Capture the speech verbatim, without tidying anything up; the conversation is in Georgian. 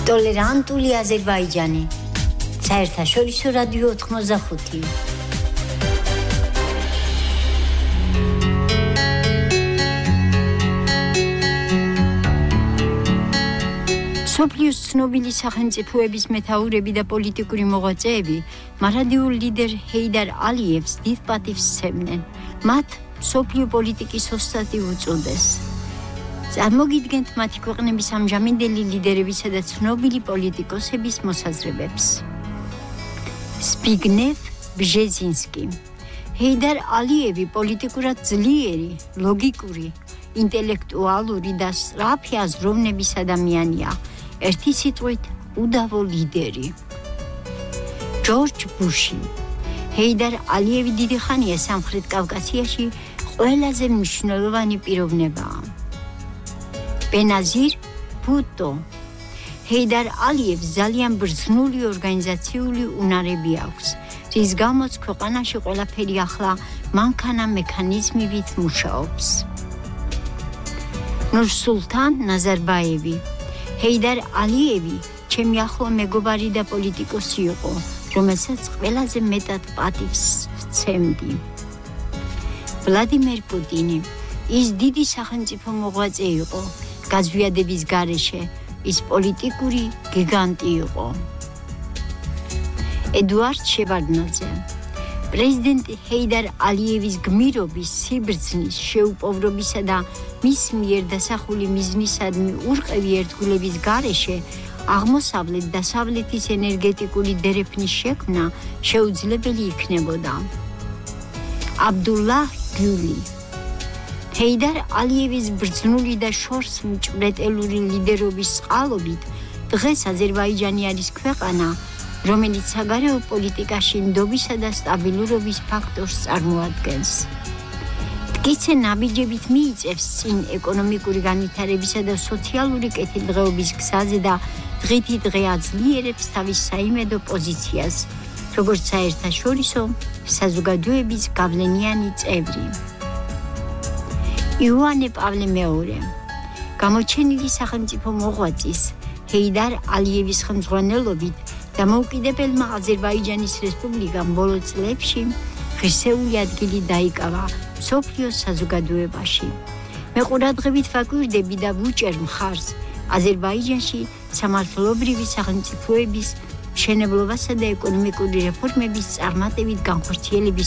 ტოლერანტული აზერბაიჯანი. საერთაშორისო რადიო ოთხმოცდახუთი. სოფლიოს ცნობილი სახელმწიფოების მეთაურები და პოლიტიკური მოღვაწეები მარადიულ ლიდერ ჰეიდარ ალიევს დიდ პატივს სცემდნენ. მათ სოფლიო პოლიტიკის ოსტატი უწოდეს. წარმოგიდგენთ მათი ქვეყნების ამჟამინდელი ლიდერებისა და ცნობილი პოლიტიკოსების მოსაზრებებს. სპიგნევ ბჟეზინსკი. ჰეიდარ ალიევი პოლიტიკურად ძლიერი, ლოგიკური, ინტელექტუალური და სწრაფი აზროვნების ადამიანია. ერთი სიტყვით უდავო ლიდერი. ჯორჯ ბუში. ჰეიდარ ალიევი დიდი ხანია სამხრეთ კავკასიაში ყველაზე მნიშვნელოვანი პიროვნებაა. ბენაზირ ბუტო. ჰეიდარ ალიევს ძალიან ბრძნული ორგანიზაციული უნარები აქვს, რის გამოც ქვეყანაში ყველაფერი ახლა მანქანა მექანიზმივით მუშაობს. ნურსულთან ნაზარბაევი. ჰეიდარ ალიევი ჩემი ახლო მეგობარი და პოლიტიკოსი იყო, რომელსაც ყველაზე მეტად პატივს ვცემდი. ვლადიმერ პუტინი. ის დიდი სახელმწიფო მოღვაწე იყო, გაზვიადების გარეშე ის პოლიტიკური გიგანტი იყო. ედუარდ შევარდნაძე. პრეზიდენტ ჰეიდარ ალიევის გმირობის, სიბრძნის, შეუპოვრობისა და მის მიერ დასახული მიზნისადმი ურყევი ერთგულების გარეშე აღმოსავლეთ დასავლეთის ენერგეტიკული დერეფნის შექმნა შეუძლებელი იქნებოდა. აბდულაჰ გიული. ჰეიდარ ალიევის ბრძნული და შორს მჭვრეტელური ლიდერობის წყალობით დღეს აზერბაიჯანი არის ქვეყანა, რომელიც საგარეო პოლიტიკაში ნდობისა და სტაბილურობის ფაქტორს წარმოადგენს. მტკიცე ნაბიჯებით მიიწევს წინ ეკონომიკური განვითარებისა და სოციალური კეთილდღეობის გზაზე და დღითი დღე აძლიერებს თავის საიმედო პოზიციას, როგორც საერთაშორისო საზოგადოების გავლენიანი წევრი. იოანე პავლე მეორე. გამოჩენილი სახელმწიფო მოღვაწის ჰეიდარ ალიევის ხელმძღვანელობით დამოუკიდებელმა აზერბაიჯანის რესპუბლიკამ ბოლო წლებში ღირსეული ადგილი დაიკავა მსოფლიოს საზოგადოებაში. მე ყურადღებით ვაკვირდები და ვუჭერ მხარს აზერბაიჯანში სამართლობრივი სახელმწიფოების მშენებლობასა და ეკონომიკური რეფორმების წარმატებით განხორციელების